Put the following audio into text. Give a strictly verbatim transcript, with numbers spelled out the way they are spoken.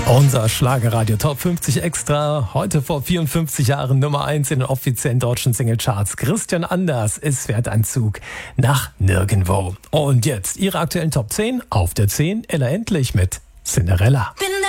Unser Schlagerradio Top fünfzig Extra. Heute vor vierundfünfzig Jahren Nummer eins in den offiziellen deutschen Singlecharts. Christian Anders, es fährt ein Zug nach nirgendwo. Und jetzt Ihre aktuellen Top zehn. Auf der zehn Ella Endlich mit Cinderella. Bin